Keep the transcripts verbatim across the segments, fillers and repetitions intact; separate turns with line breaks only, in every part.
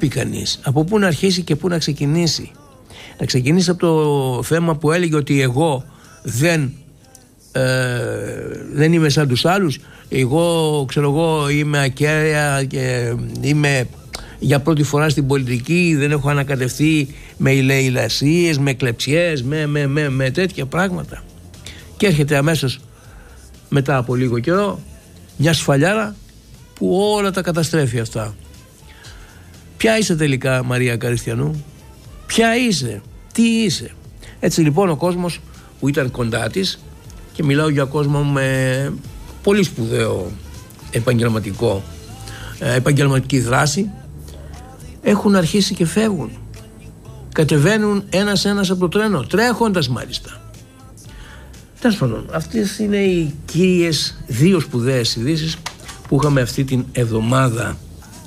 πει κανείς? Από πού να αρχίσει και πού να ξεκινήσει? Να ξεκινήσει από το θέμα που έλεγε ότι εγώ δεν, ε, δεν είμαι σαν τους άλλους. Εγώ, ξέρω εγώ, είμαι ακέραια και είμαι για πρώτη φορά στην πολιτική, δεν έχω ανακατευθεί με ηλεηλασίες, με κλεψιές, με, με, με, με τέτοια πράγματα. Και έρχεται αμέσως μετά από λίγο καιρό μια σφαλιάρα που όλα τα καταστρέφει αυτά. Ποια είσαι τελικά, Μαρία Καριστιανού? Ποια είσαι? Τι είσαι? Έτσι λοιπόν ο κόσμος που ήταν κοντά της, και μιλάω για κόσμο με πολύ σπουδαίο επαγγελματικό, επαγγελματική δράση, έχουν αρχίσει και φεύγουν. Κατεβαίνουν ένας-ένας από το τρένο, τρέχοντας μάλιστα. Τέλος πάντων, αυτές είναι οι κύριες δύο σπουδαίες ειδήσεις που είχαμε αυτή την εβδομάδα.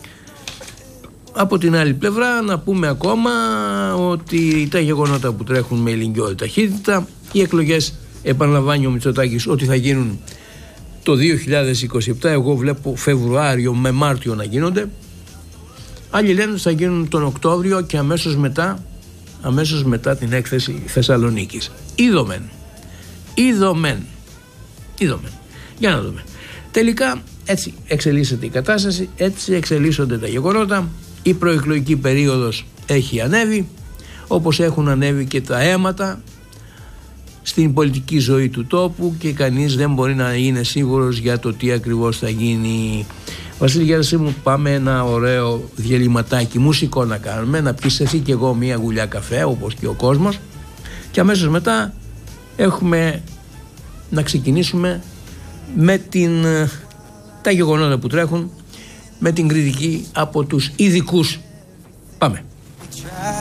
Από την άλλη πλευρά να πούμε ακόμα ότι τα γεγονότα που τρέχουν με ηλικιώδη ταχύτητα, οι εκλογές, επαναλαμβάνει ο Μητσοτάκης ότι θα γίνουν το δύο χιλιάδες είκοσι επτά, εγώ βλέπω Φεβρουάριο με Μάρτιο να γίνονται. Άλλοι λένε ότι θα γίνουν τον Οκτώβριο και αμέσως μετά, αμέσως μετά την έκθεση Θεσσαλονίκης. Είδομεν. Είδομεν. Είδομεν. Για να δούμε. Τελικά έτσι εξελίσσεται η κατάσταση, έτσι εξελίσσονται τα γεγονότα. Η προεκλογική περίοδος έχει ανέβει, όπως έχουν ανέβει και τα αίματα στην πολιτική ζωή του τόπου, και κανείς δεν μπορεί να είναι σίγουρος για το τι ακριβώς θα γίνει. Βασίλη, για να μου πάμε ένα ωραίο διαλυματάκι μουσικό να κάνουμε, να πεις εσύ και εγώ μία γουλιά καφέ όπως και ο κόσμος, και αμέσως μετά έχουμε να ξεκινήσουμε με την, τα γεγονότα που τρέχουν, με την κριτική από τους ειδικούς. Πάμε.